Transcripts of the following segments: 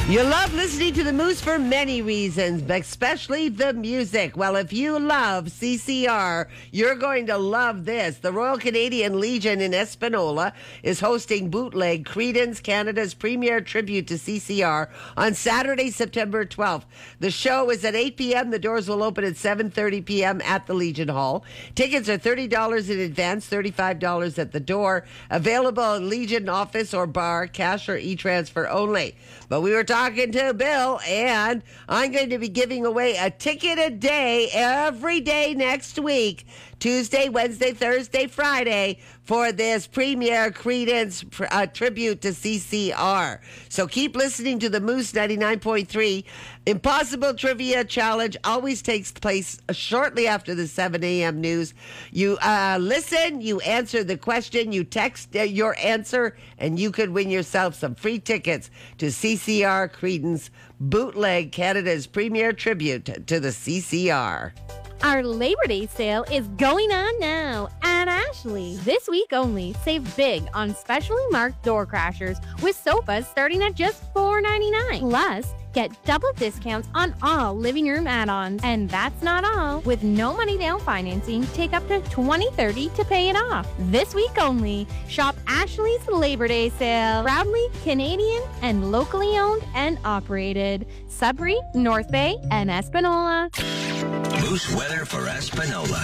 You love listening to the Moose for many reasons, but especially the music. Well, if you love CCR, you're going to love this. The Royal Canadian Legion in Espanola is hosting Bootleg, Creedence, Canada's premier tribute to CCR, on Saturday, September 12th. The show is at 8 p.m. The doors will open at 7:30 p.m. at the Legion Hall. Tickets are $30 in advance, $35 at the door. Available at Legion office or bar, cash or e-transfer only. But we were talking to Bill, and I'm going to be giving away a ticket a day every day next week, Tuesday, Wednesday, Thursday, Friday, for this premier Creedence tribute to CCR. So keep listening to the Moose 99.3. Impossible Trivia Challenge always takes place shortly after the 7 a.m. news. You listen, you answer the question, you text your answer, and you could win yourself some free tickets to CCR Creedence Bootleg, Canada's premier tribute to the CCR. Our Labor Day sale is going on now at Ashley. This week only, save big on specially marked door crashers with sofas starting at just $4.99. Plus, get double discounts on all living room add-ons. And that's not all. With no money down financing, take up to $20.30 to pay it off. This week only, shop Ashley's Labor Day sale. Proudly Canadian and locally owned and operated. Sudbury, North Bay, and Espanola. Moose weather for Espanola.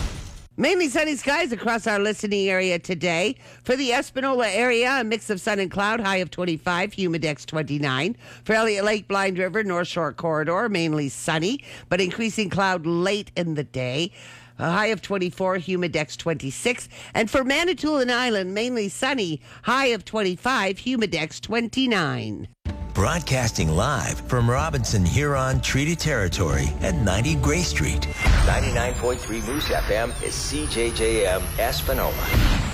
Mainly sunny skies across our listening area today. For the Espanola area, a mix of sun and cloud, high of 25, humidex 29. For Elliott Lake, Blind River, North Shore Corridor, mainly sunny, but increasing cloud late in the day. A high of 24, humidex 26. And for Manitoulin Island, mainly sunny, high of 25, humidex 29. Broadcasting live from Robinson Huron Treaty Territory at 90 Gray Street. 99.3 Moose FM is CJJM Espanola.